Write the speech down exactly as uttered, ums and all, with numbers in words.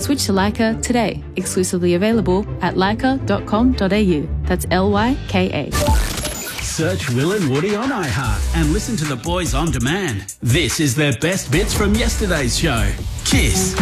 Switch to Leica today. Exclusively available at leica dot com dot a u. That's L Y K A. Search Will and Woody on iHeart and listen to the boys on demand. This is their best bits from yesterday's show. Kiss.